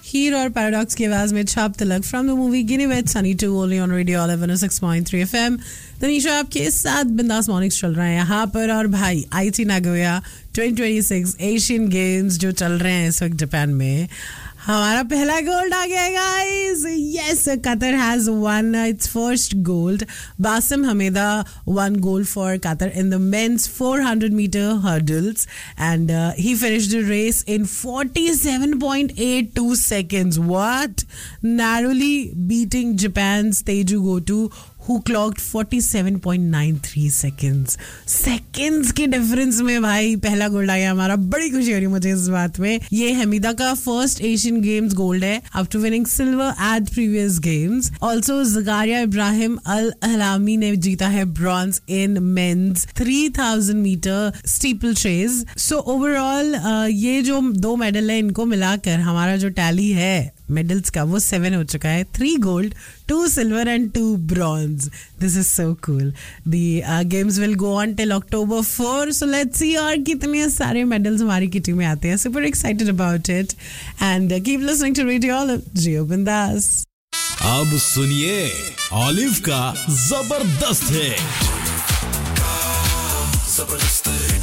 हीर और पैराडॉक्स की आवाज में छाप तिलक from the movie Guinea with Sunny to only on radio 106.3 FM। Tanisha आपके साथ बिंदास मॉर्निंग्स चल रहे हैं यहाँ पर। और भाई आईची नागोया 2026 एशियन गेम्स जो चल रहे हैं इस वक्त जापान में, हमारा पहला गोल्ड आ गया guys. Yes, Qatar has one it's first gold. Basim Hamida one gold for Qatar in the mains 400 meter hurdles and he finished the race in 47.82 seconds. What? Narrowly beating Japan's Teju Goto who clocked 47.93 seconds. Seconds के difference में भाई पहला gold आया हमारा। बड़ी खुशी हो रही है मुझे इस बात में। ये हमीदा का फर्स्ट एशियन गेम्स गोल्ड है after winning silver at previous games. Also Zacharia Ibrahim अल अहलामी ने जीता है bronze in men's 3000 metre steeple chase. So overall ये जो 2 मेडल है इनको मिलाकर हमारा जो टैली है मेडल्स का वो 7 हो चुका है। 3 gold, 2 silver and 2 bronze. This is so cool. The games will go on till October 4. So let's see और कितने सारे medals हमारी किटी में आते हैं. Super excited about it. And keep listening to Radio Olive. जियो बिंदास। अब सुनिए ऑलिव का जबरदस्त है।